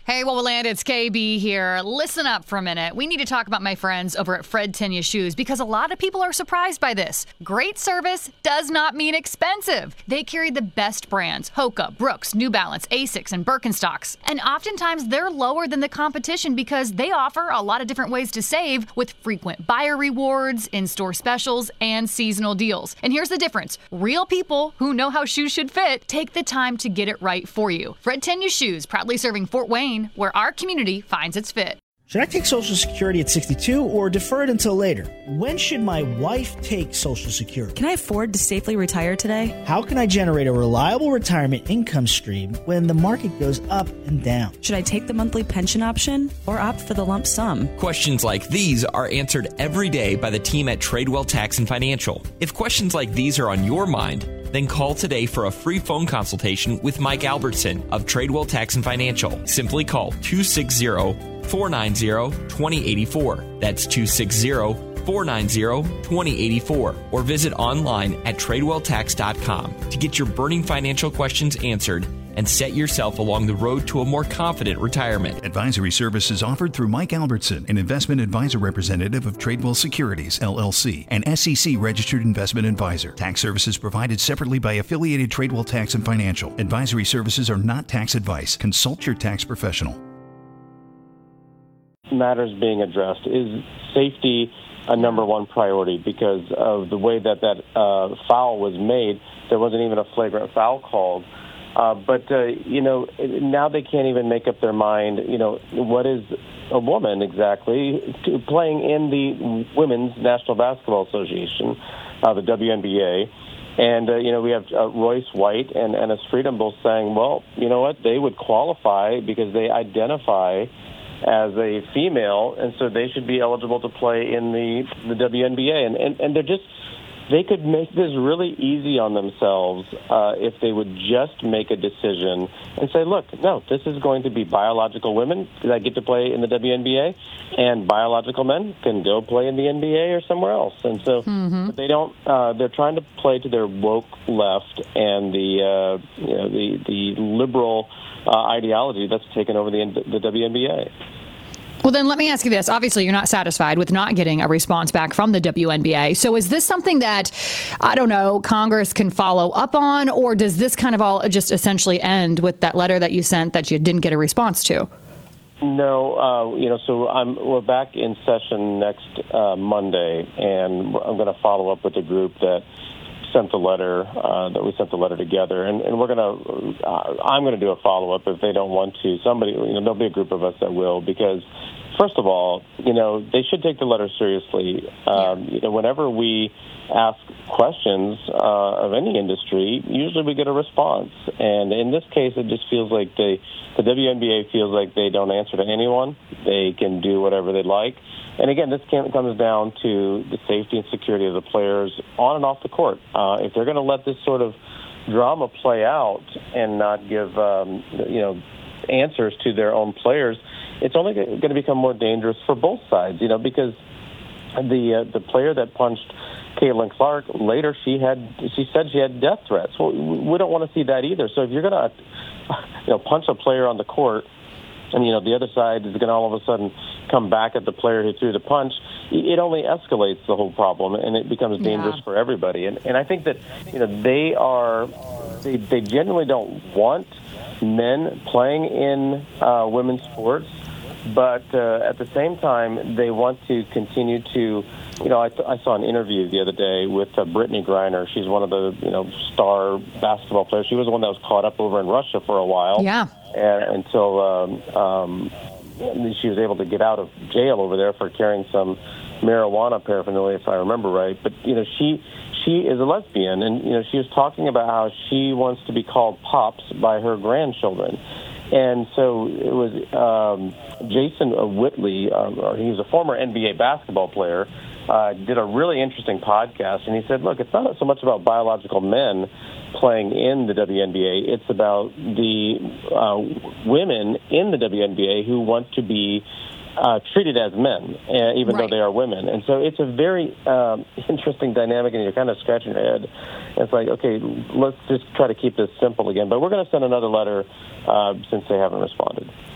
Hey, Wowoland, it's KB here. Listen up for a minute. We need to talk about my friends over at Fred Tenya Shoes because a lot of people are surprised by this. Great service does not mean expensive. They carry the best brands, Hoka, Brooks, New Balance, Asics, and Birkenstocks. And oftentimes they're lower than the competition because they offer a lot of different ways to save with frequent buyer rewards, in-store specials, and seasonal deals. And here's the difference. Real people who know how shoes should fit take the time to get it right for you. Fred Tenya Shoes, proudly serving Fort Wayne, where our community finds its fit. Should I take Social Security at 62 or defer it until later? When should my wife take Social Security? Can I afford to safely retire today? How can I generate a reliable retirement income stream when the market goes up and down? Should I take the monthly pension option or opt for the lump sum? Questions like these are answered every day by the team at Tradewell Tax and Financial. If questions like these are on your mind, then call today for a free phone consultation with Mike Albertson of Tradewell Tax and Financial. Simply call 260-490-2084. That's 260-490-2084. Or visit online at TradewellTax.com to get your burning financial questions answered and set yourself along the road to a more confident retirement. Advisory services offered through Mike Albertson, an investment advisor representative of Tradewell Securities, LLC, an SEC-registered investment advisor. Tax services provided separately by affiliated Tradewell Tax and Financial. Advisory services are not tax advice. Consult your tax professional. Matters being addressed. Is safety a number one priority? Because of the way that foul was made, there wasn't even a flagrant foul called. But now they can't even make up their mind, what is a woman exactly playing in the Women's National Basketball Association, the WNBA. And, we have Royce White and Ennis Freedom both saying, well, you know what, they would qualify because they identify as a female, and so they should be eligible to play in the WNBA. And they're just... They could make this really easy on themselves if they would just make a decision and say, look, no, this is going to be biological women that get to play in the WNBA, and biological men can go play in the NBA or somewhere else. And so they don't. They're trying to play to their woke left and the liberal ideology that's taken over the WNBA. Well, then let me ask you this. Obviously, you're not satisfied with not getting a response back from the WNBA. So is this something that, I don't know, Congress can follow up on, or does this kind of all just essentially end with that letter that you sent that you didn't get a response to? No, so we're back in session next Monday, and I'm going to follow up with the group that sent the letter, that we sent the letter together, and I'm going to do a follow-up if they don't want to. There'll be a group of us that will, because first of all, they should take the letter seriously. Whenever we ask questions of any industry, usually we get a response. And in this case, it just feels like the WNBA feels like they don't answer to anyone. They can do whatever they like. And again, this comes down to the safety and security of the players on and off the court. If they're going to let this sort of drama play out and not give, answers to their own players, it's only going to become more dangerous for both sides, because the player that punched Caitlin Clark, later she said she had death threats. Well, we don't want to see that either. So if you're going to, punch a player on the court, and, the other side is going to all of a sudden come back at the player who threw the punch, it only escalates the whole problem, and it becomes dangerous for everybody. And I think that, they genuinely don't want men playing in women's sports, but at the same time, they want to continue to, I saw an interview the other day with Brittany Griner. She's one of the, star basketball players. She was the one that was caught up over in Russia for a while. Yeah. Until she was able to get out of jail over there for carrying some marijuana paraphernalia, if I remember right. But, she is a lesbian, and, she was talking about how she wants to be called Pops by her grandchildren. And so it was Jason Whitley, he was a former NBA basketball player, did a really interesting podcast, and he said, look, it's not so much about biological men playing in the WNBA. It's about the women in the WNBA who want to be treated as men, even though they are women. And so it's a very interesting dynamic, and you're kind of scratching your head. It's like, okay, let's just try to keep this simple again. But we're going to send another letter since they haven't responded.